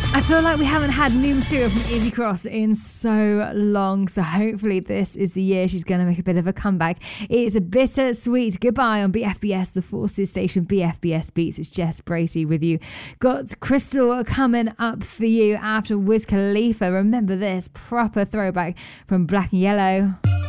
I feel like we haven't had new material from Izzy Cross in so long, so hopefully this is the year she's going to make a bit of a comeback. It is a bittersweet goodbye on BFBS, the Forces station, BFBS Beats. It's Jess Bracey with you. Got Crystal coming up for you after Wiz Khalifa. Remember this proper throwback from Black and Yellow.